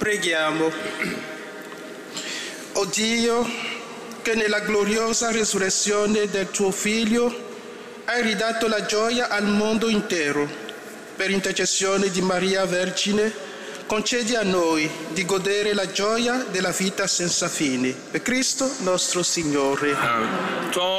Preghiamo. O Dio, che nella gloriosa resurrezione del tuo Figlio hai ridato la gioia al mondo intero, per intercessione di Maria Vergine, concedi a noi di godere la gioia della vita senza fine. Per Cristo nostro Signore.